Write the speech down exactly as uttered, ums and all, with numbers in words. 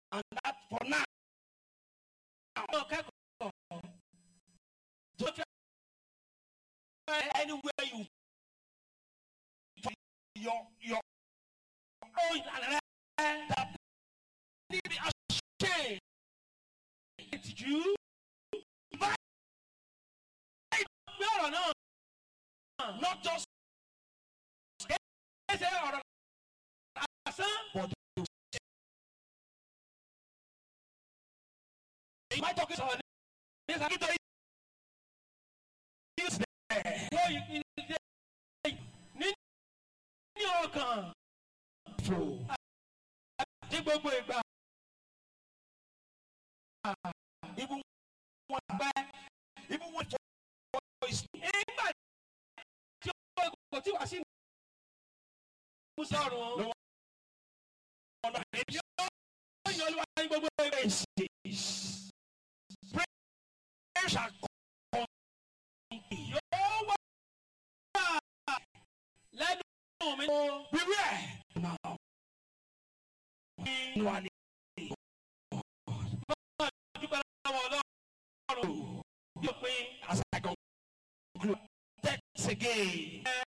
And that for now. Anywhere you your your own that need be ashamed. You not just but my talk is on this. I get this there. You need your can flow. Even one back, even one voice. Anybody, what you are seeing, no one. Prayer shall come. Let me beware now. As I conclude, text again.